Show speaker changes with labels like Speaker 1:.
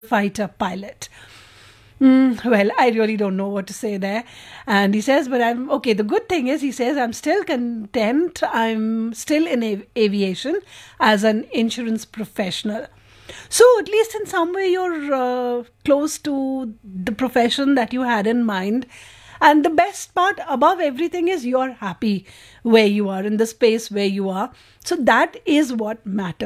Speaker 1: fighter pilot. Well, I really don't know what to say there. And he says, but I'm okay. The good thing is, he says, I'm still content. I'm still in aviation as an insurance professional. So, at least in some way, you're close to the profession that you had in mind. And the best part above everything is you're happy where you are, in the space where you are. So, that is what matters.